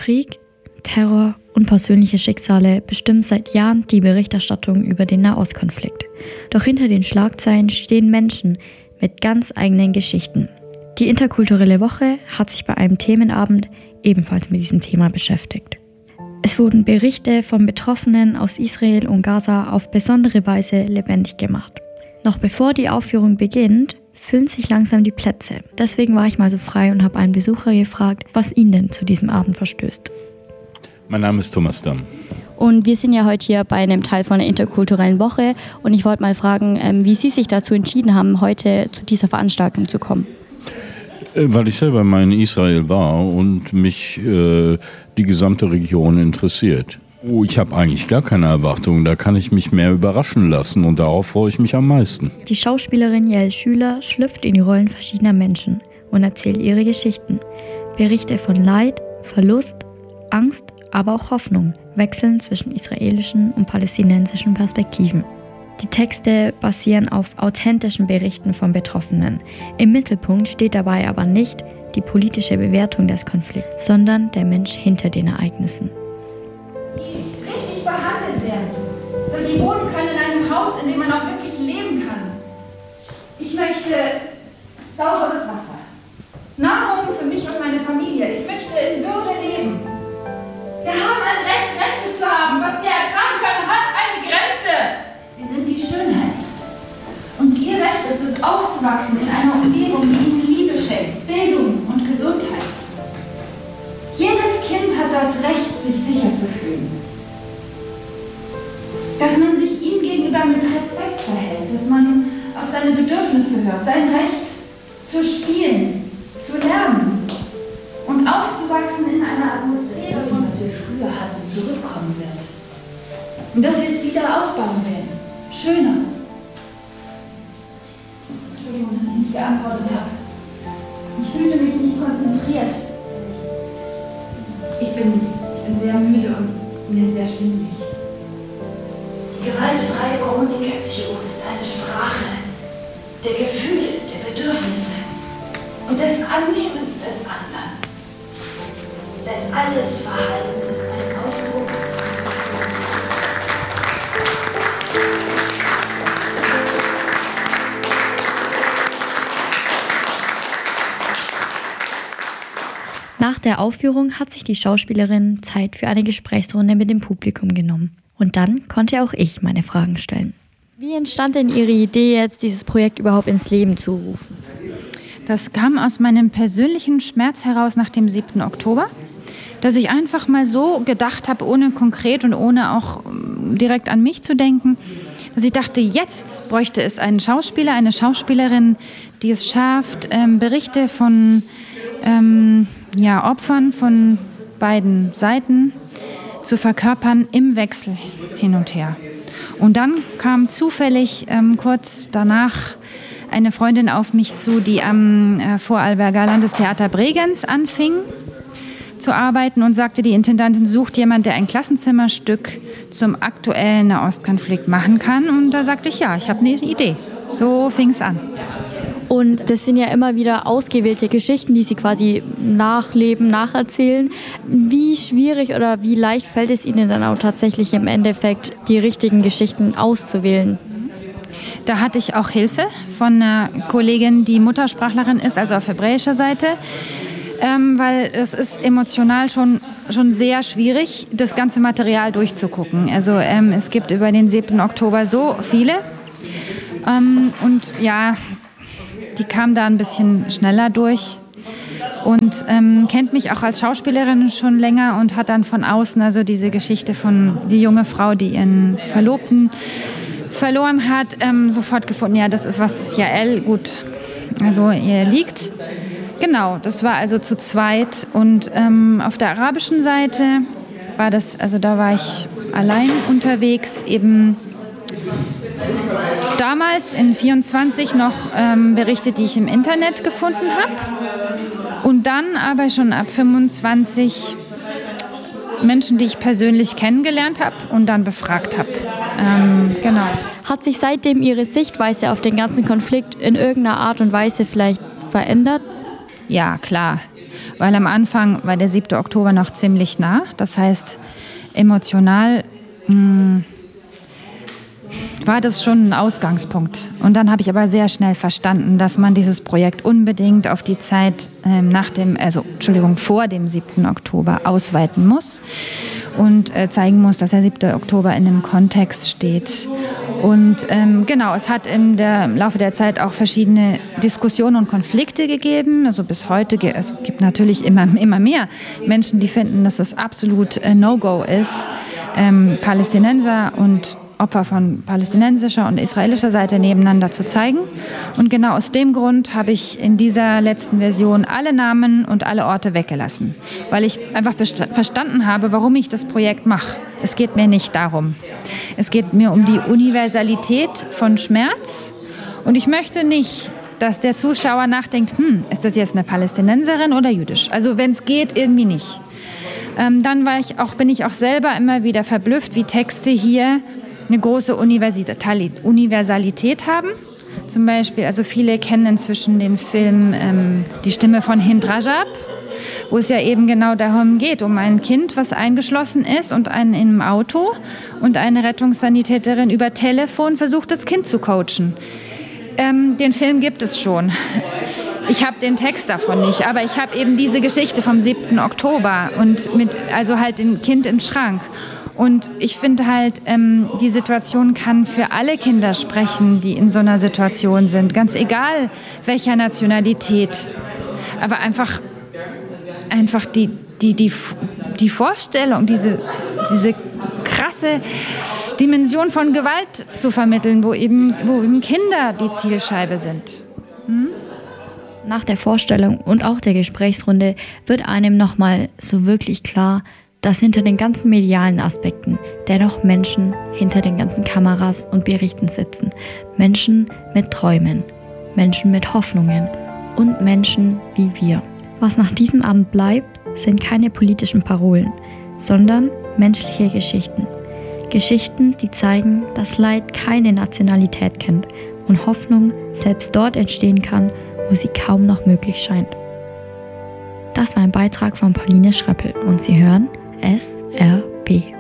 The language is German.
Krieg, Terror und persönliche Schicksale bestimmen seit Jahren die Berichterstattung über den Nahostkonflikt. Doch hinter den Schlagzeilen stehen Menschen mit ganz eigenen Geschichten. Die Interkulturelle Woche hat sich bei einem Themenabend ebenfalls mit diesem Thema beschäftigt. Es wurden Berichte von Betroffenen aus Israel und Gaza auf besondere Weise lebendig gemacht. Noch bevor die Aufführung beginnt, füllen sich langsam die Plätze. Deswegen war ich mal so frei und habe einen Besucher gefragt, was ihn denn zu diesem Abend verstößt. Mein Name ist Thomas Damm. Und wir sind ja heute hier bei einem Teil von der Interkulturellen Woche und ich wollte mal fragen, wie Sie sich dazu entschieden haben, heute zu dieser Veranstaltung zu kommen. Weil ich selber mal in Israel war und mich die gesamte Region interessiert. Ich habe eigentlich gar keine Erwartungen, da kann ich mich mehr überraschen lassen und darauf freue ich mich am meisten. Die Schauspielerin Yael Schüler schlüpft in die Rollen verschiedener Menschen und erzählt ihre Geschichten. Berichte von Leid, Verlust, Angst, aber auch Hoffnung wechseln zwischen israelischen und palästinensischen Perspektiven. Die Texte basieren auf authentischen Berichten von Betroffenen. Im Mittelpunkt steht dabei aber nicht die politische Bewertung des Konflikts, sondern der Mensch hinter den Ereignissen. Die richtig behandelt werden, dass sie wohnen können in einem Haus, in dem man auch wirklich leben kann. Ich möchte sauberes Wasser, Nahrung für mich und meine Familie. Ich möchte in Würde leben. Wir haben ein Recht, Rechte zu haben. Was wir ertragen können, hat eine Grenze. Sie sind die Schönheit. Und ihr Recht ist es, aufzuwachsen in einer Umgebung, die ihnen Liebe schenkt, Bildung und Gesundheit. Jedes Kind hat das Recht, sich sicher zu fühlen. Dass man sich ihm gegenüber mit Respekt verhält, dass man auf seine Bedürfnisse hört, sein Recht zu spielen, zu lernen und aufzuwachsen in einer Atmosphäre, von was wir früher hatten, zurückkommen wird. Und dass wir es wieder aufbauen werden. Schöner. Entschuldigung, dass ich nicht geantwortet habe. Ich fühlte mich nicht konzentriert. Ich bin sehr müde und mir ist sehr schwindelig. Gewaltfreie Kommunikation ist eine Sprache der Gefühle, der Bedürfnisse und des Annehmens des anderen. Denn alles Verhalten ist ein Ausdruck Nach der Aufführung hat sich die Schauspielerin Zeit für eine Gesprächsrunde mit dem Publikum genommen. Und dann konnte auch ich meine Fragen stellen. Wie entstand denn Ihre Idee, jetzt dieses Projekt überhaupt ins Leben zu rufen? Das kam aus meinem persönlichen Schmerz heraus nach dem 7. Oktober, dass ich einfach mal so gedacht habe, ohne konkret und ohne auch direkt an mich zu denken, dass ich dachte, jetzt bräuchte es einen Schauspieler, eine Schauspielerin, die es schafft, Berichte von Opfern von beiden Seiten zu verkörpern im Wechsel hin und her. Und dann kam zufällig kurz danach eine Freundin auf mich zu, die am Vorarlberger Landestheater Bregenz anfing zu arbeiten und sagte, die Intendantin sucht jemanden, der ein Klassenzimmerstück zum aktuellen Nahostkonflikt machen kann. Und da sagte ich, ja, ich habe eine Idee. So fing es an. Und das sind ja immer wieder ausgewählte Geschichten, die Sie quasi nachleben, nacherzählen. Wie schwierig oder wie leicht fällt es Ihnen dann auch tatsächlich im Endeffekt, die richtigen Geschichten auszuwählen? Da hatte ich auch Hilfe von einer Kollegin, die Muttersprachlerin ist, also auf hebräischer Seite, weil es ist emotional schon sehr schwierig, das ganze Material durchzugucken. Also es gibt über den 7. Oktober so viele und ja, die kam da ein bisschen schneller durch und kennt mich auch als Schauspielerin schon länger und hat dann von außen, also diese Geschichte von die junge Frau, die ihren Verlobten verloren hat, sofort gefunden, ja, das ist was Yael gut, also ihr liegt. Genau, das war also zu zweit und auf der arabischen Seite war das, also da war ich allein unterwegs, eben damals in 24 noch Berichte, die ich im Internet gefunden habe und dann aber schon ab 25 Menschen, die ich persönlich kennengelernt habe und dann befragt habe. Genau. Hat sich seitdem Ihre Sichtweise auf den ganzen Konflikt in irgendeiner Art und Weise vielleicht verändert? Ja, klar. weil am Anfang war der 7. Oktober noch ziemlich nah. Das heißt, emotional war das schon ein Ausgangspunkt. Und dann habe ich aber sehr schnell verstanden, dass man dieses Projekt unbedingt auf die Zeit vor dem 7. Oktober ausweiten muss und zeigen muss, dass der 7. Oktober in einem Kontext steht. Und es hat im Laufe der Zeit auch verschiedene Diskussionen und Konflikte gegeben. Also bis heute gibt natürlich immer mehr Menschen, die finden, dass es absolut No-Go ist, Palästinenser und Opfer von palästinensischer und israelischer Seite nebeneinander zu zeigen. Und genau aus dem Grund habe ich in dieser letzten Version alle Namen und alle Orte weggelassen, weil ich einfach verstanden habe, warum ich das Projekt mache. Es geht mir nicht darum. Es geht mir um die Universalität von Schmerz. Und ich möchte nicht, dass der Zuschauer nachdenkt, ist das jetzt eine Palästinenserin oder jüdisch? Also wenn es geht, irgendwie nicht. Dann bin ich auch selber immer wieder verblüfft, wie Texte hier eine große Universalität haben. Zum Beispiel, also viele kennen inzwischen den Film Die Stimme von Hind Rajab, wo es ja eben genau darum geht, um ein Kind, was eingeschlossen ist und einen im Auto und eine Rettungssanitäterin über Telefon versucht, das Kind zu coachen. Den Film gibt es schon. Ich habe den Text davon nicht, aber ich habe eben diese Geschichte vom 7. Oktober und halt dem Kind im Schrank. Und ich finde halt, die Situation kann für alle Kinder sprechen, die in so einer Situation sind, ganz egal welcher Nationalität. Aber einfach die Vorstellung, diese krasse Dimension von Gewalt zu vermitteln, wo eben Kinder die Zielscheibe sind. Nach der Vorstellung und auch der Gesprächsrunde wird einem nochmal so wirklich klar, dass hinter den ganzen medialen Aspekten dennoch Menschen hinter den ganzen Kameras und Berichten sitzen. Menschen mit Träumen, Menschen mit Hoffnungen und Menschen wie wir. Was nach diesem Abend bleibt, sind keine politischen Parolen, sondern menschliche Geschichten. Geschichten, die zeigen, dass Leid keine Nationalität kennt und Hoffnung selbst dort entstehen kann, wo sie kaum noch möglich scheint. Das war ein Beitrag von Pauline Schröppel und Sie hören SRB.